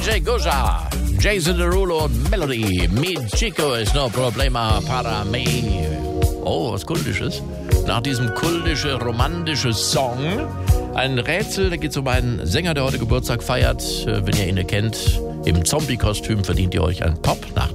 DJ Goja, Jason Derulo und Melody. Mi Chico ist no problema para me. Oh, was Kultisches. Nach diesem kultische, romantische Song ein Rätsel, da geht es um einen Sänger, der heute Geburtstag feiert. Wenn ihr ihn kennt, im Zombie-Kostüm verdient ihr euch einen Pop nach